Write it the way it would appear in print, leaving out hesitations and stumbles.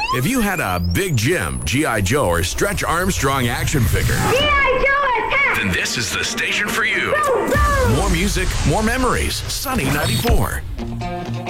If you had a Big Jim, G.I. Joe, or Stretch Armstrong action figure, G.I. Joe attack! then this is the station for you. Go, go! More music, more memories. Sunny 94.